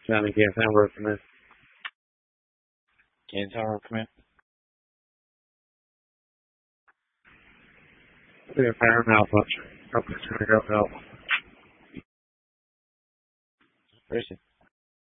Sounding can't sound work from this. Can't sound work from it. Yeah, fire him out much. Oh, it's gonna go help. Where is it?